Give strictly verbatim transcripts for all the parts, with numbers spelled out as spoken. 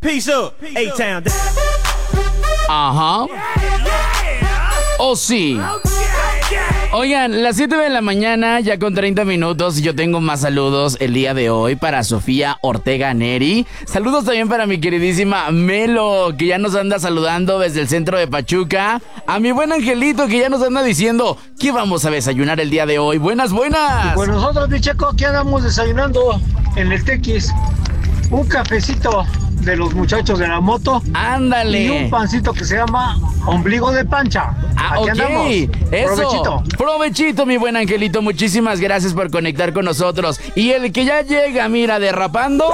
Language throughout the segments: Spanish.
Peace up, A-Town. Ajá. Oh, sí. Oigan, las siete de la mañana, ya con treinta minutos, y yo tengo más saludos el día de hoy para Sofía Ortega Neri. Saludos también para mi queridísima Melo, que ya nos anda saludando desde el centro de Pachuca. A mi buen Angelito, que ya nos anda diciendo que vamos a desayunar el día de hoy. Buenas, buenas. Pues nosotros, mi Checo, aquí andamos desayunando en el Tequis. Un cafecito de los muchachos de la moto. Ándale. Y un pancito que se llama ombligo de pancha. Ah, aquí ok. andamos. Eso. Provechito. Provechito, mi buen Angelito. Muchísimas gracias por conectar con nosotros. Y el que ya llega, mira, derrapando,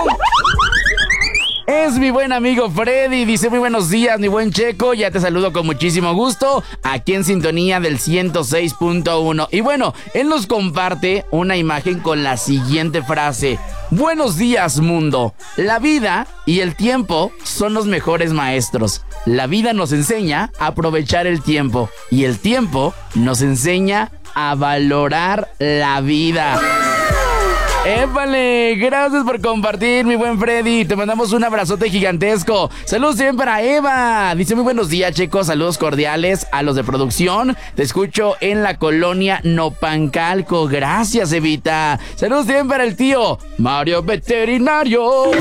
es mi buen amigo Freddy. Dice: muy buenos días, mi buen Checo. Ya te saludo con muchísimo gusto, aquí en sintonía del ciento seis punto uno. Y bueno, él nos comparte una imagen con la siguiente frase: buenos días, mundo. La vida y el tiempo son los mejores maestros. La vida nos enseña a aprovechar el tiempo, y el tiempo nos enseña a valorar la vida. ¡Épale! Gracias por compartir, mi buen Freddy. Te mandamos un abrazote gigantesco. Saludos también para Eva. Dice: muy buenos días, chicos. Saludos cordiales a los de producción. Te escucho en la colonia Nopancalco. Gracias, Evita. Saludos también para el tío Mario Veterinario.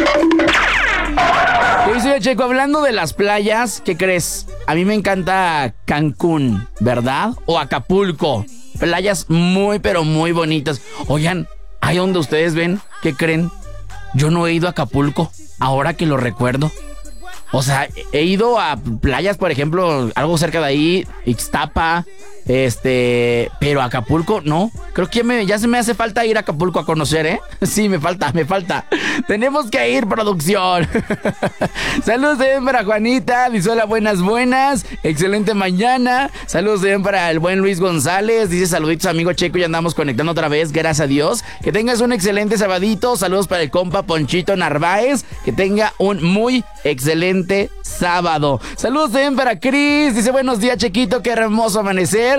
¿Qué dice, Checo? Hablando de las playas, ¿qué crees? A mí me encanta Cancún, ¿verdad? O Acapulco. Playas muy, pero muy bonitas. Oigan, ahí donde ustedes ven, ¿qué creen? Yo no he ido a Acapulco, ahora que lo recuerdo. O sea, he ido a playas, por ejemplo, algo cerca de ahí, Ixtapa, este, pero Acapulco, no. Creo que ya, me, ya se me hace falta ir a Acapulco a conocer, ¿eh? Sí, me falta, me falta. Tenemos que ir, producción. Saludos también para Juanita. Dice: hola, buenas, buenas. Excelente mañana. Saludos también para el buen Luis González. Dice: saluditos, amigo Checo. Ya andamos conectando otra vez, gracias a Dios. Que tengas un excelente sabadito. Saludos para el compa Ponchito Narváez. Que tenga un muy excelente sábado. Saludos también para Cris. Dice: buenos días, Chequito. Qué hermoso amanecer.